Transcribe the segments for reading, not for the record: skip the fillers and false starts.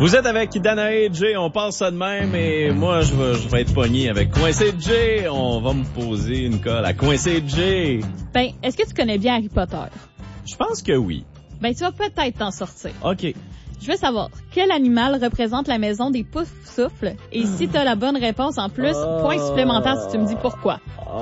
Vous êtes avec Dana et Jay, on passe ça de même et moi je vais être pogné avec Coincé Jay. On va me poser une colle à Coincé Jay. Ben, est-ce que tu connais bien Harry Potter? Je pense que oui. Ben, tu vas peut-être t'en sortir. OK. Je veux savoir, quel animal représente la maison des Poufsouffles? Et si t'as la bonne réponse en plus, point supplémentaire si tu me dis pourquoi.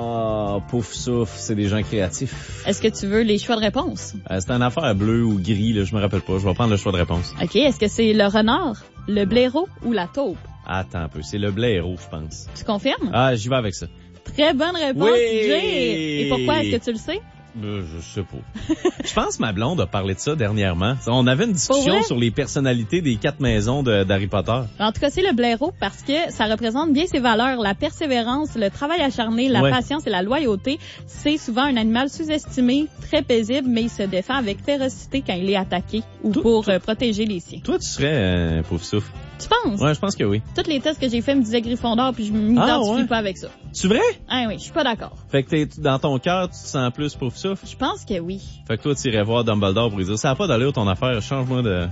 Pouf souffle, c'est des gens créatifs. Est-ce que tu veux les choix de réponse? C'est une affaire bleu ou gris, là, je me rappelle pas. Je vais prendre le choix de réponse. OK, est-ce que c'est le renard, le blaireau ou la taupe? Attends un peu, c'est le blaireau, je pense. Tu confirmes? Ah, j'y vais avec ça. Très bonne réponse, Oui! Jay. Et pourquoi est-ce que tu le sais? Je sais pas. Je pense que ma blonde a parlé de ça dernièrement. On avait une discussion sur les personnalités des 4 maisons d'Harry Potter. En tout cas, c'est le blaireau parce que ça représente bien ses valeurs, la persévérance, le travail acharné, la patience et la loyauté. C'est souvent un animal sous-estimé, très paisible, mais il se défend avec férocité quand il est attaqué ou pour protéger les siens. Toi, tu serais un pauvre souffle. Tu penses? Ouais, je pense que oui. Tous les tests que j'ai faits me disaient Gryffondor, puis je m'identifie pas avec ça. C'est vrai? Ah oui, je suis pas d'accord. Fait que dans ton cœur, tu te sens plus pauvre souffle? Je pense que oui. Fait que toi, tu irais voir Dumbledore pour lui dire, ça n'a pas d'allure ton affaire, change-moi de...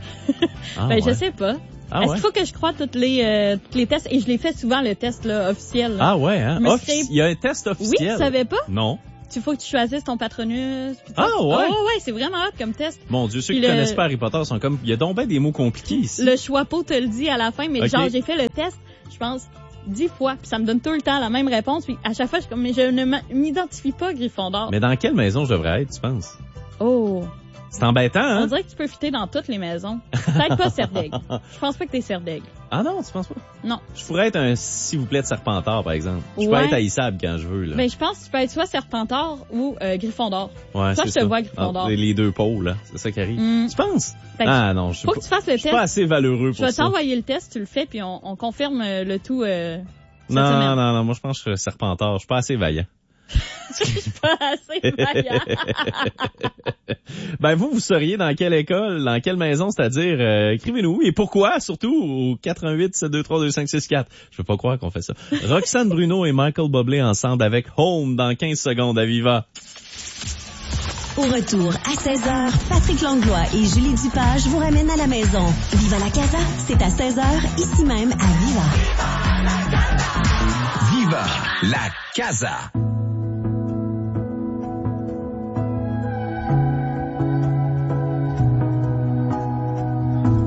Je sais pas. Est-ce qu'il faut que je croie tous les tests? Et je l'ai fait souvent, le test là, officiel. Là. Ah ouais, hein? Il y a un test officiel? Oui, tu savais pas? Non. Il faut que tu choisisses ton patronus. Ah ouais? Ouais, c'est vraiment hot comme test. Mon Dieu, ceux qui connaissent pas Harry Potter sont comme... Il y a donc bien des mots compliqués ici. Le choix-peau te le dit à la fin, mais genre, j'ai fait le test, je pense, 10 fois, puis ça me donne tout le temps la même réponse, puis à chaque fois, je suis comme, mais je ne m'identifie pas Gryffondor. Mais dans quelle maison je devrais être, tu penses? Oh... C'est embêtant, hein? On dirait que tu peux fitter dans toutes les maisons. Peut-être pas Serdaigle. Je pense pas que t'es Serdaigle. Ah non, tu penses pas? Non. Je pourrais être un s'il vous plaît de Serpentard, par exemple. Je peux être haïssable quand je veux, là. Ben, je pense que tu peux être soit Serpentard ou Gryffondor. Ouais, soit je te vois Gryffondor. Les deux pôles, là. C'est ça qui arrive. Tu penses? Ah non, je sais pas. Faut que tu fasses le test. Je suis pas assez valeureux pour ça. Je vais t'envoyer le test, tu le fais, puis on confirme le tout Non, moi je pense que je suis Serpentard. Je suis pas assez vaillant. Je suis pas assez vaillant. Ben vous seriez dans quelle école, dans quelle maison, c'est-à-dire écrivez-nous et pourquoi surtout au 88 723 2564. Je peux pas croire qu'on fait ça. Roxane Bruno et Michael Bublé ensemble avec Home dans 15 secondes à Viva. Au retour à 16h, Patrick Langlois et Julie Dupage vous ramènent à la maison. Viva la Casa, c'est à 16h ici même à Viva. Viva la Casa.